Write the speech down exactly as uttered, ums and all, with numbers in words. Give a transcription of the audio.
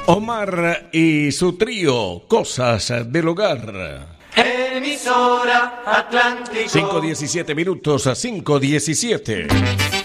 Omar y su trío, Cosas del Hogar. Emisora Atlántico. cinco diecisiete minutos a cinco diecisiete.